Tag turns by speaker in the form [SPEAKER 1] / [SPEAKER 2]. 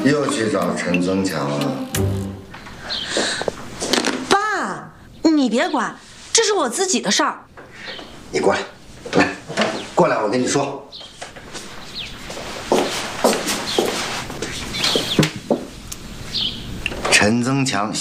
[SPEAKER 1] 又去找陈增强了。
[SPEAKER 2] 爸，你别管，这是我自己的事儿。
[SPEAKER 1] 你过来，来，过来，我跟你说。陈增强